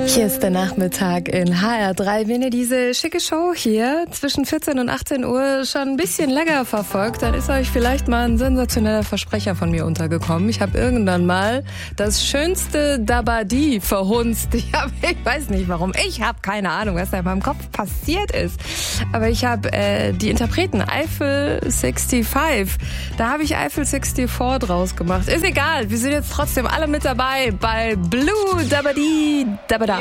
Hier ist der Nachmittag in HR3. Wenn ihr diese schicke Show hier zwischen 14 und 18 Uhr schon ein bisschen länger verfolgt, dann ist euch vielleicht mal ein sensationeller Versprecher von mir untergekommen. Ich habe irgendwann mal das schönste Dabadi verhunzt. Ich weiß nicht warum. Ich habe keine Ahnung, was da in meinem Kopf passiert ist. Aber ich habe die Interpreten Eiffel 65. Da habe ich Eiffel 64 draus gemacht. Ist egal, wir sind jetzt trotzdem alle mit dabei bei Blue Dabadi Dabada.